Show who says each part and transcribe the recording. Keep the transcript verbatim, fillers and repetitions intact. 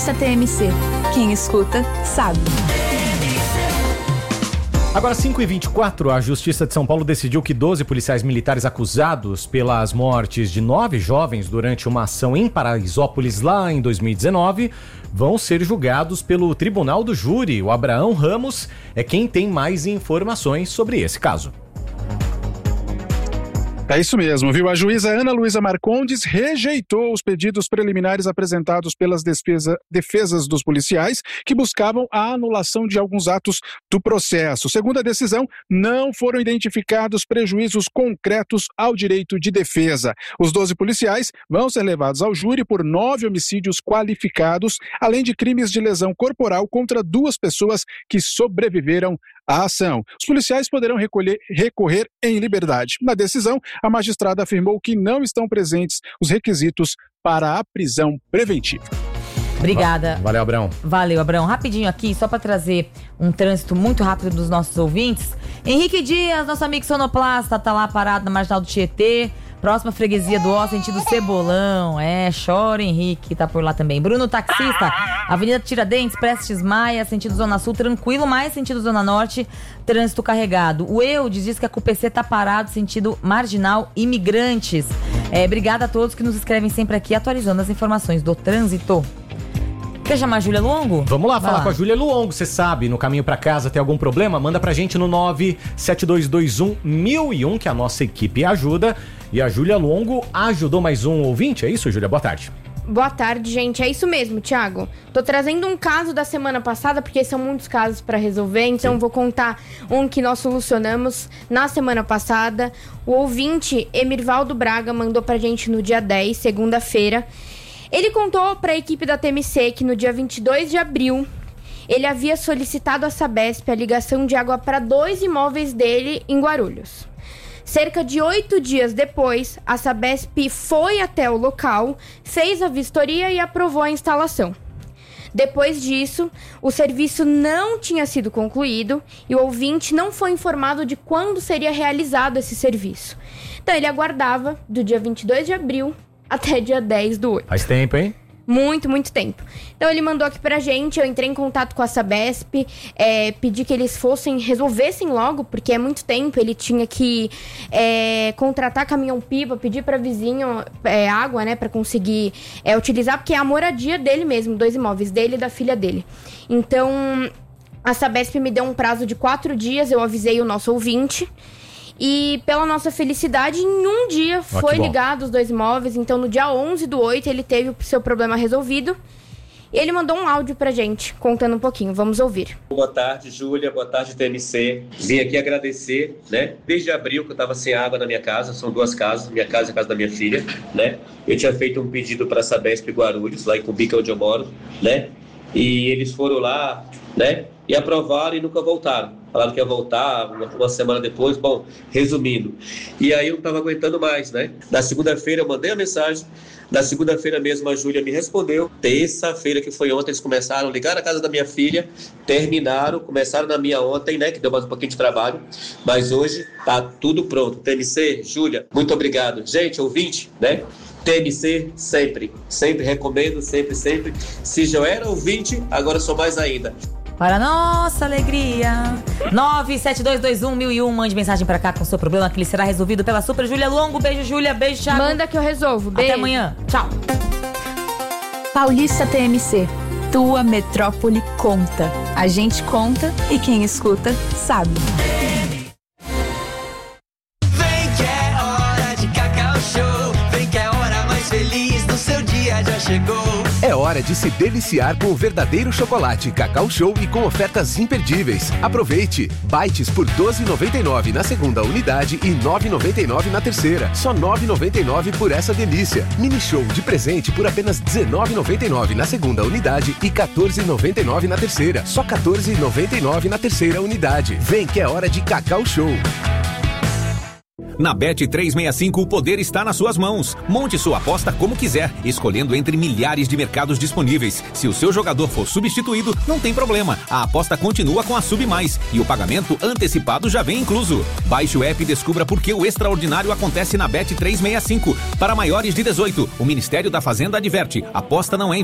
Speaker 1: Paulista T M C. Quem escuta, sabe.
Speaker 2: Agora, cinco e vinte e quatro, a Justiça de São Paulo decidiu que doze policiais militares acusados pelas mortes de nove jovens durante uma ação em Paraisópolis lá em dois mil e dezenove vão ser julgados pelo Tribunal do Júri. O Abraão Ramos é quem tem mais informações sobre esse caso.
Speaker 3: É isso mesmo, viu? A juíza Ana Luísa Marcondes rejeitou os pedidos preliminares apresentados pelas defesa, defesas dos policiais que buscavam a anulação de alguns atos do processo. Segundo a decisão, não foram identificados prejuízos concretos ao direito de defesa. Os doze policiais vão ser levados ao júri por nove homicídios qualificados, além de crimes de lesão corporal contra duas pessoas que sobreviveram à ação. Os policiais poderão recolher, recorrer em liberdade. Na decisão, a magistrada afirmou que não estão presentes os requisitos para a prisão preventiva.
Speaker 4: Obrigada.
Speaker 2: Valeu, Abrão.
Speaker 4: Valeu, Abrão. Rapidinho aqui, só para trazer um trânsito muito rápido dos nossos ouvintes. Henrique Dias, nosso amigo sonoplasta, tá lá parado na Marginal do Tietê. Próxima freguesia do Ó, sentido Cebolão. É, chora Henrique, tá por lá também. Bruno Taxista, Avenida Tiradentes, Prestes Maia, sentido Zona Sul, tranquilo, mais sentido Zona Norte, trânsito carregado. O Eudes diz que a C U P C tá parado, sentido Marginal Imigrantes. É, obrigada a todos que nos escrevem sempre aqui, atualizando as informações do trânsito. Quer chamar a Júlia Longo?
Speaker 2: Vamos lá,
Speaker 4: Vai
Speaker 2: falar
Speaker 4: lá.
Speaker 2: com a Júlia Longo. Você sabe, no caminho pra casa tem algum problema? Manda pra gente no nove sete dois dois um mil e um, que a nossa equipe ajuda. E a Júlia Longo ajudou mais um ouvinte, é isso, Júlia? Boa tarde.
Speaker 5: Boa tarde, gente. É isso mesmo, Thiago. Tô trazendo um caso da semana passada, porque são muitos casos para resolver, então Sim. vou contar um que nós solucionamos na semana passada. O ouvinte Emirvaldo Braga mandou pra gente no dia dez, segunda-feira. Ele contou para a equipe da T M C que no dia vinte e dois de abril ele havia solicitado à Sabesp a ligação de água para dois imóveis dele em Guarulhos. Cerca de oito dias depois, a Sabesp foi até o local, fez a vistoria e aprovou a instalação. Depois disso, o serviço não tinha sido concluído e o ouvinte não foi informado de quando seria realizado esse serviço. Então ele aguardava do dia vinte e dois de abril até dia dez do oito.
Speaker 2: Faz tempo, hein?
Speaker 5: Muito, muito tempo. Então ele mandou aqui pra gente, eu entrei em contato com a Sabesp, é, pedi que eles fossem, resolvessem logo, porque é muito tempo, ele tinha que é, contratar caminhão-pipa, pedir pra vizinho é, água, né, pra conseguir é, utilizar, porque é a moradia dele mesmo, dois imóveis, dele e da filha dele. Então a Sabesp me deu um prazo de quatro dias, eu avisei o nosso ouvinte. E pela nossa felicidade, em um dia
Speaker 2: Ah,
Speaker 5: foi
Speaker 2: que bom.
Speaker 5: ligado os dois imóveis. Então no dia onze do oito ele teve o seu problema resolvido. E ele mandou um áudio pra gente, contando um pouquinho. Vamos ouvir.
Speaker 6: Boa tarde, Júlia. Boa tarde, T M C. Vim aqui agradecer, né? Desde abril que eu estava sem água na minha casa, são duas casas, minha casa e a casa da minha filha, né? Eu tinha feito um pedido para a Sabesp Guarulhos, lá em Cumbica, onde eu moro, né? E eles foram lá, né? E aprovaram e nunca voltaram. Falaram que ia voltar uma, uma semana depois. Bom, resumindo. E aí eu não estava aguentando mais, né? Na segunda-feira eu mandei a mensagem. Na segunda-feira mesmo a Júlia me respondeu. Terça-feira, que foi ontem, eles começaram a ligar na casa da minha filha. Terminaram, começaram na minha ontem, né? Que deu mais um pouquinho de trabalho. Mas hoje tá tudo pronto. T M C, Júlia, muito obrigado. Gente, ouvinte, né? T M C sempre. Sempre recomendo, sempre, sempre. Se já era ouvinte, agora sou mais ainda.
Speaker 4: Para nossa alegria. nove sete dois dois um mil e um. Mande mensagem pra cá com o seu problema, que ele será resolvido pela Super Júlia Longo. Beijo, Júlia. Beijo, Thiago.
Speaker 5: Manda que eu resolvo. Beijo.
Speaker 4: Até amanhã. Tchau.
Speaker 1: Paulista T M C. Tua metrópole conta. A gente conta e quem escuta sabe.
Speaker 7: Vem que é hora de Cacau Show. Vem que é a hora mais feliz do seu dia já chegou.
Speaker 8: É hora de se deliciar com o verdadeiro chocolate Cacau Show e com ofertas imperdíveis. Aproveite! Bites por doze reais e noventa e nove centavos na segunda unidade e nove reais e noventa e nove centavos na terceira. Só nove reais e noventa e nove centavos por essa delícia. Mini Show de presente por apenas dezenove reais e noventa e nove centavos na segunda unidade e quatorze reais e noventa e nove centavos na terceira. Só quatorze reais e noventa e nove centavos na terceira unidade. Vem que é hora de Cacau Show.
Speaker 9: Na Bet trezentos e sessenta e cinco, o poder está nas suas mãos. Monte sua aposta como quiser, escolhendo entre milhares de mercados disponíveis. Se o seu jogador for substituído, não tem problema. A aposta continua com a Sub Mais e o pagamento antecipado já vem incluso. Baixe o app e descubra por que o extraordinário acontece na Bet trezentos e sessenta e cinco. Para maiores de dezoito, o Ministério da Fazenda adverte: aposta não é